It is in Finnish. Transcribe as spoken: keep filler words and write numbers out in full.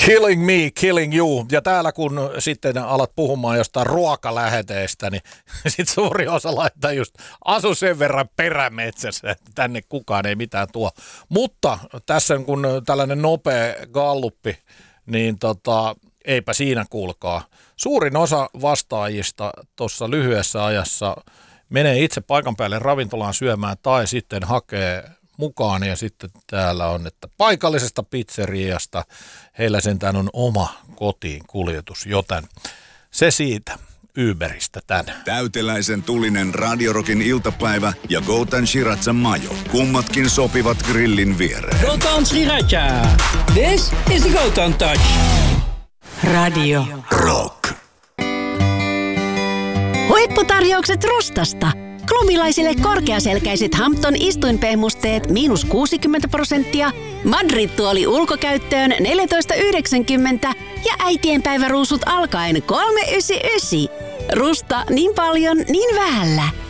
Killing me, killing you. Ja täällä kun sitten alat puhumaan jostain ruokaläheteistä, niin sitten suuri osa laittaa just asu sen verran perämetsässä, että tänne kukaan ei mitään tuo. Mutta tässä kun tällainen nopea galluppi, niin tota, eipä siinä kuulkaa. Suurin osa vastaajista tuossa lyhyessä ajassa menee itse paikan päälle ravintolaan syömään tai sitten hakee mukaan, ja sitten täällä on, että paikallisesta pizzeriasta heillä sentään on oma kotiin kuljetus, joten se siitä Uberistä tänään. Täyteläisen tulinen Radio Rockin iltapäivä ja Goutan Shiratsa Majo. Kummatkin sopivat grillin viereen. Goutan Shiratsa. This is the Goutan Touch. Radio Rock. Huipputarjoukset Rustasta. Klubilaisille korkeaselkäiset Hampton istuinpehmusteet miinus kuusikymmentä prosenttia, Madrid-tuoli ulkokäyttöön neljätoista yhdeksänkymmentä ja äitienpäiväruusut alkaen kolme yhdeksänkymmentäyhdeksän. Rusta niin paljon, niin vähällä.